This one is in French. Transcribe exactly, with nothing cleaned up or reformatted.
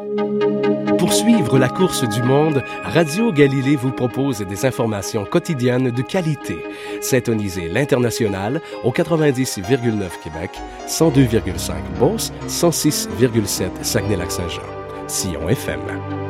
Pour suivre la course du monde, Radio Galilée vous propose des informations quotidiennes de qualité. Syntonisez l'International au quatre-vingt-dix virgule neuf Québec, cent deux virgule cinq Beauce, cent six virgule sept Saguenay-Lac-Saint-Jean. Sillon F M.